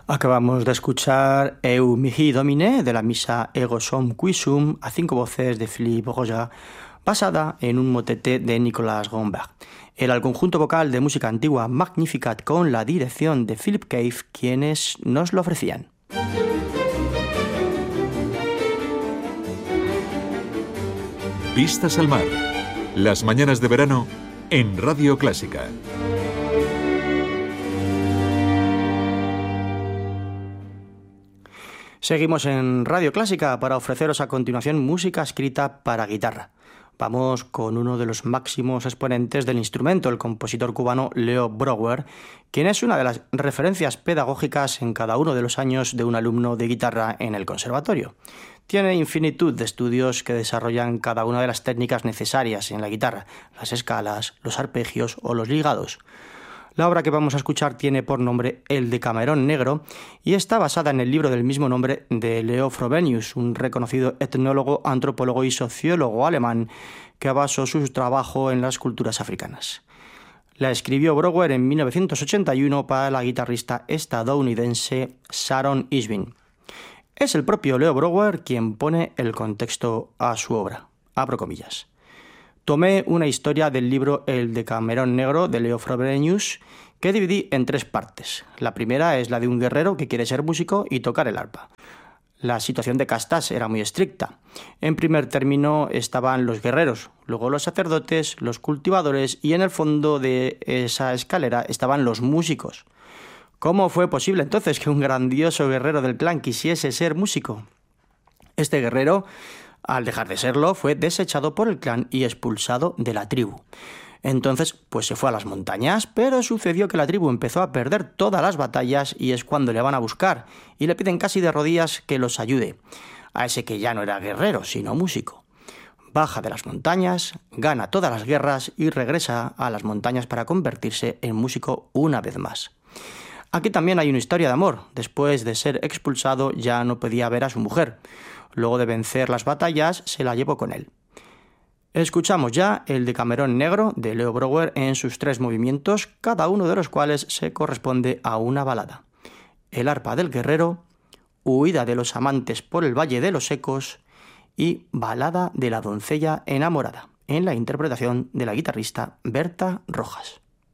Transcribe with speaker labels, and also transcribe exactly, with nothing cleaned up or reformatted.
Speaker 1: Acabamos de escuchar Eu mihi domine de la misa Ego sum qui sum a cinco voces de Philippe Roja, basada en un motete de Nicolas Gomberg. Era el conjunto vocal de música antigua Magnificat con la dirección de Philip Cave quienes nos lo ofrecían.
Speaker 2: Vistas al mar. Las mañanas de verano en Radio Clásica.
Speaker 1: Seguimos en Radio Clásica para ofreceros a continuación música escrita para guitarra. Vamos con uno de los máximos exponentes del instrumento, el compositor cubano Leo Brouwer, quien es una de las referencias pedagógicas en cada uno de los años de un alumno de guitarra en el conservatorio. Tiene infinitud de estudios que desarrollan cada una de las técnicas necesarias en la guitarra, las escalas, los arpegios o los ligados. La obra que vamos a escuchar tiene por nombre El Decamerón Negro y está basada en el libro del mismo nombre de Leo Frobenius, un reconocido etnólogo, antropólogo y sociólogo alemán que basó su trabajo en las culturas africanas. La escribió Brouwer en mil novecientos ochenta y uno para la guitarrista estadounidense Sharon Ishbin. Es el propio Leo Brouwer quien pone el contexto a su obra. Abro comillas. Tomé una historia del libro El Decamerón Negro de Leo Frobenius que dividí en tres partes. La primera es la de un guerrero que quiere ser músico y tocar el arpa. La situación de castas era muy estricta. En primer término estaban los guerreros, luego los sacerdotes, los cultivadores y en el fondo de esa escalera estaban los músicos. ¿Cómo fue posible entonces que un grandioso guerrero del clan quisiese ser músico? Este guerrero, al dejar de serlo, fue desechado por el clan y expulsado de la tribu. Entonces, pues se fue a las montañas, pero sucedió que la tribu empezó a perder todas las batallas y es cuando le van a buscar y le piden casi de rodillas que los ayude, a ese que ya no era guerrero, sino músico. Baja de las montañas, gana todas las guerras y regresa a las montañas para convertirse en músico una vez más. Aquí también hay una historia de amor. Después de ser expulsado ya no podía ver a su mujer. Luego de vencer las batallas, se la llevó con él. Escuchamos ya el Decamerón Negro de Leo Brouwer en sus tres movimientos, cada uno de los cuales se corresponde a una balada. El arpa del guerrero, Huida de los amantes por el valle de los ecos y Balada de la doncella enamorada, en la interpretación de la guitarrista Berta Rojas.